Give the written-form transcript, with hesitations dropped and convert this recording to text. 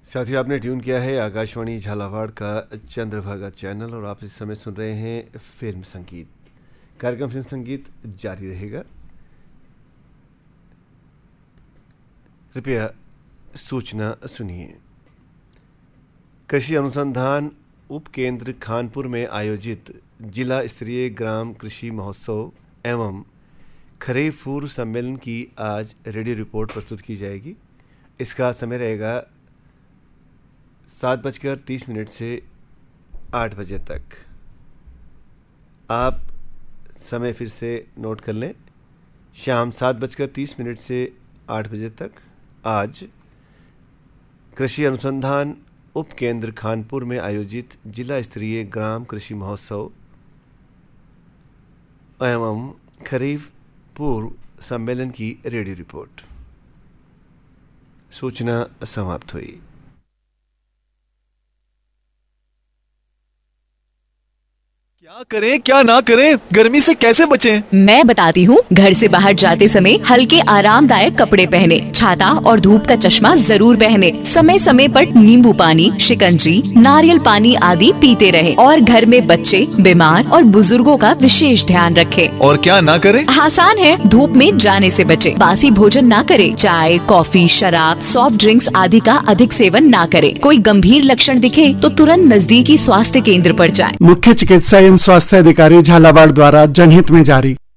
साथियों, आपने ट्यून किया है आकाशवाणी झालावाड़ का चंद्रभागा चैनल और आप इस समय सुन रहे हैं फिल्म संगीत। कार्यक्रम फिल्म संगीत जारी रहेगा। कृपया सूचना सुनिए। कृषि अनुसंधान उप केंद्र खानपुर में आयोजित जिला स्तरीय ग्राम कृषि महोत्सव एवं खरीफ पूर्व सम्मेलन की आज रेडियो रिपोर्ट प्रस्तुत की जाएगी। इसका समय रहेगा 7:30 से 8 बजे तक। आप समय फिर से नोट कर लें, शाम 7:30 से 8 बजे तक आज कृषि अनुसंधान उप केंद्र खानपुर में आयोजित जिला स्तरीय ग्राम कृषि महोत्सव एवं खरीफ पूर्व सम्मेलन की रेडियो रिपोर्ट। सूचना समाप्त हुई। क्या करें क्या ना करें, गर्मी से कैसे बचें? मैं बताती हूँ। घर से बाहर जाते समय हल्के आरामदायक कपड़े पहने, छाता और धूप का चश्मा जरूर पहने, समय समय पर नींबू पानी, शिकंजी, नारियल पानी आदि पीते रहे और घर में बच्चे, बीमार और बुजुर्गों का विशेष ध्यान रखें। और क्या ना करें? आसान है, धूप में जाने से बचें, बासी भोजन ना करें, चाय, कॉफी, शराब, सॉफ्ट ड्रिंक्स आदि का अधिक सेवन ना करें। कोई गंभीर लक्षण दिखे तो तुरंत नजदीकी स्वास्थ्य केंद्र पर जाएं। मुख्य चिकित्सा एवं स्वास्थ्य अधिकारी झालावाड़ द्वारा जनहित में जारी।